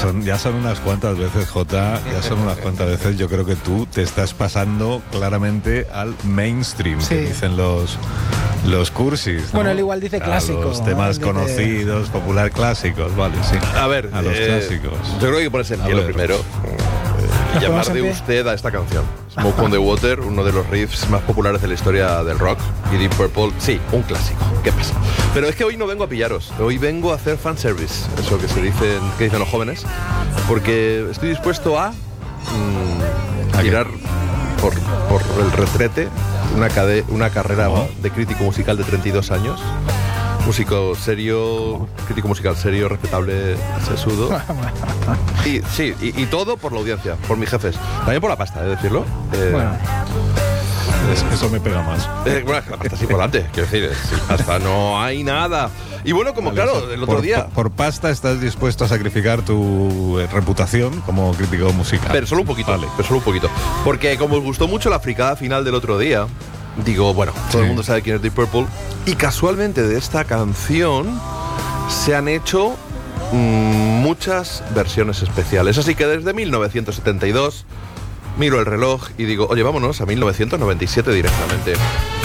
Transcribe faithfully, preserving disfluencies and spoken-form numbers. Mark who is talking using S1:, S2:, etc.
S1: son, ya son unas cuantas veces, Jota, ya son unas cuantas veces. Yo creo que tú te estás pasando claramente al mainstream,
S2: Sí.
S1: que dicen los los cursis, ¿no?
S2: Bueno, él igual dice
S1: A
S2: clásico,
S1: los temas
S2: ¿no?
S1: conocidos, popular clásicos, vale, sí.
S3: A ver,
S1: A los
S3: eh,
S1: clásicos.
S3: Yo creo que hay que ponerse en
S1: A
S3: pie lo
S1: ver.
S3: primero. Eh,
S2: ¿Nos
S3: llamar
S2: ponemos en
S3: de
S2: pie?
S3: usted a esta canción. Smoke on the Water, uno de los riffs más populares de la historia del rock. Y Deep Purple, sí, un clásico. ¿Qué pasa? Pero es que hoy no vengo a pillaros. Hoy vengo a hacer fanservice. Eso que se dicen, que dicen los jóvenes. Porque estoy dispuesto a mm,
S1: ¿A qué?
S3: tirar por, por el retrete una, cade- una carrera
S1: ¿Cómo?
S3: de crítico musical de treinta y dos años. Músico serio, crítico musical serio, respetable, sesudo. Y sí, y, y todo por la audiencia, por mis jefes. También por la pasta, he de decirlo. Eh,
S2: Bueno,
S1: Es- eso me pega más.
S3: eh, bueno, la pasta es importante, quiero decir, eh, sin pasta no hay nada. Y bueno, como
S1: Vale,
S3: claro,
S1: eso,
S3: el otro
S1: por,
S3: día.
S1: pa- Por pasta estás dispuesto a sacrificar tu eh, reputación como crítico musical.
S3: Pero solo un poquito,
S1: Vale.
S3: pero solo un poquito. Porque como os gustó mucho la fricada final del otro día, digo, bueno, todo
S1: Sí.
S3: el mundo sabe quién es Deep Purple. Y casualmente de esta canción se han hecho mm, muchas versiones especiales. Así que desde mil novecientos setenta y dos miro el reloj y digo, oye, vámonos a mil novecientos noventa y siete directamente.